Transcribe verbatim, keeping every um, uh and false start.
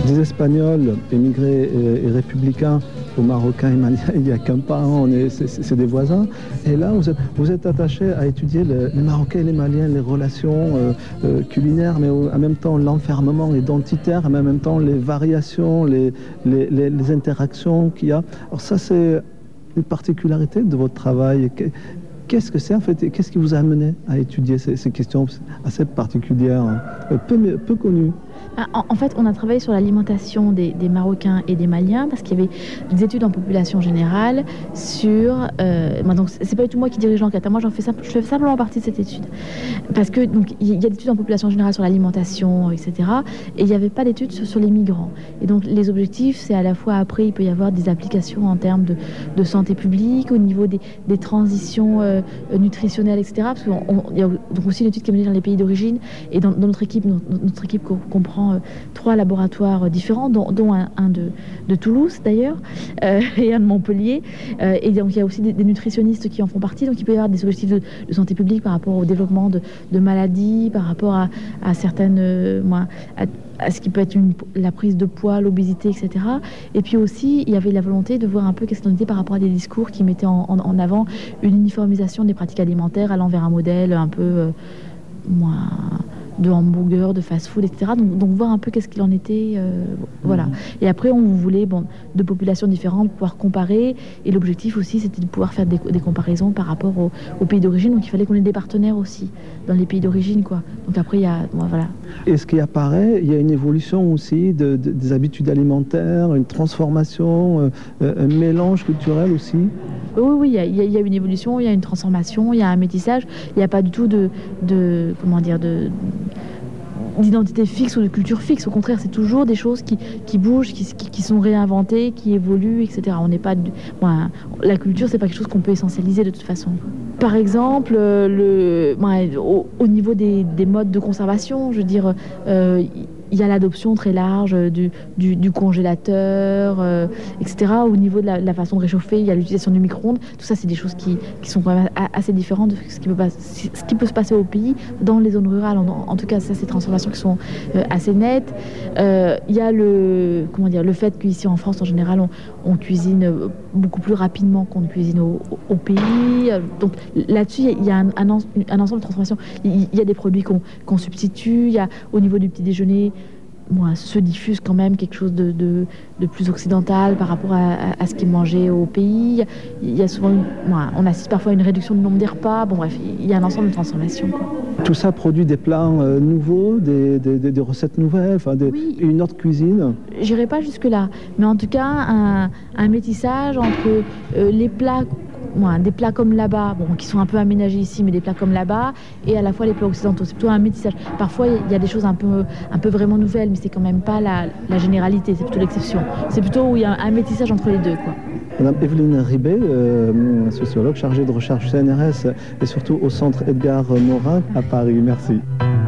des Espagnols émigrés et, et républicains aux Marocains et Maliens, il n'y a qu'un pas, on est, c'est, c'est des voisins. Et là, vous êtes, vous êtes attaché à étudier le, les Marocains et les Maliens, les relations euh, euh, culinaires, mais au, en même temps l'enfermement identitaire, mais en même temps les variations, les, les, les, les interactions qu'il y a. Alors ça, c'est une particularité de votre travail. Qu'est-ce que c'est en fait? Qu'est-ce qui vous a amené à étudier ces, ces questions assez particulières, peu, peu connues? En, en fait, on a travaillé sur l'alimentation des, des Marocains et des Maliens parce qu'il y avait des études en population générale sur... Euh, bon, donc c'est pas du tout moi qui dirige l'enquête, moi j'en fais, simple, je fais simplement partie de cette étude. Parce que donc il y a des études en population générale sur l'alimentation, et cetera. Et il n'y avait pas d'études sur, sur les migrants. Et donc les objectifs, c'est à la fois après, il peut y avoir des applications en termes de, de santé publique, au niveau des, des transitions euh, nutritionnelles, et cetera. Parce qu'il y a donc aussi une étude qui est menée dans les pays d'origine. Et dans, dans notre équipe, notre, notre équipe comprend Euh, trois laboratoires différents, dont, dont un, un de, de Toulouse d'ailleurs, euh, et un de Montpellier. Euh, et donc il y a aussi des, des nutritionnistes qui en font partie. Donc il peut y avoir des objectifs de, de santé publique par rapport au développement de, de maladies, par rapport à, à certaines, euh, moi, à, à ce qui peut être une, la prise de poids, l'obésité, et cetera. Et puis aussi, il y avait la volonté de voir un peu qu'est-ce qu'on était par rapport à des discours qui mettaient en, en, en avant une uniformisation des pratiques alimentaires allant vers un modèle un peu euh, moins... de hamburgers, de fast-food, et cetera. Donc, donc voir un peu qu'est-ce qu'il en était, euh, voilà. Mmh. Et après, on voulait bon, de populations différentes pouvoir comparer. Et l'objectif aussi, c'était de pouvoir faire des, des comparaisons par rapport au, au pays d'origine. Donc il fallait qu'on ait des partenaires aussi dans les pays d'origine, quoi. Donc après, il y a, bon, voilà. Et ce qui apparaît, il y a une évolution aussi de, de, des habitudes alimentaires, une transformation, euh, un mélange culturel aussi. Oui, oui, il y, a, il y a une évolution, il y a une transformation, il y a un métissage. Il n'y a pas du tout de, de comment dire, de d'identité fixe ou de culture fixe. Au contraire, c'est toujours des choses qui, qui bougent, qui, qui, qui sont réinventées, qui évoluent, et cetera. On n'est pas, bon, la culture, c'est pas quelque chose qu'on peut essentialiser de toute façon. Par exemple, le, bon, au, au niveau des, des modes de conservation, je veux dire, euh, il y a l'adoption très large du, du, du congélateur, euh, et cetera. Au niveau de la, la façon de réchauffer, il y a l'utilisation du micro-ondes. Tout ça, c'est des choses qui, qui sont quand même assez différentes de ce qui, peut pas, ce qui peut se passer au pays, dans les zones rurales. En, en tout cas, ça, c'est des transformations qui sont euh, assez nettes. Euh, il y a le, comment dire, le fait qu'ici en France, en général, on, on cuisine beaucoup plus rapidement qu'on ne cuisine au, au, au pays. Donc là-dessus, il y a un, un, un ensemble de transformations. Il y a des produits qu'on, qu'on substitue. Il y a au niveau du petit déjeuner, moi, se diffuse quand même quelque chose de, de, de plus occidental par rapport à, à, à ce qui est mangé au pays. Il y a souvent, une, moi, on assiste parfois à une réduction du nombre des repas. Bon bref, il y a un ensemble de transformations, quoi. Tout ça produit des plats euh, nouveaux, des, des, des, des recettes nouvelles, enfin des, oui. Une autre cuisine. J'irai pas jusque là, mais en tout cas un, un métissage entre euh, les plats. Ouais, des plats comme là-bas, bon, qui sont un peu aménagés ici, mais des plats comme là-bas, et à la fois les plats occidentaux. C'est plutôt un métissage. Parfois, il y a des choses un peu, un peu vraiment nouvelles, mais c'est quand même pas la, la généralité, c'est plutôt l'exception. C'est plutôt où il y a un, un métissage entre les deux, quoi. Madame Evelyne Ribet, euh, sociologue chargée de recherche C N R S et surtout au centre Edgar Morin à Paris. Merci.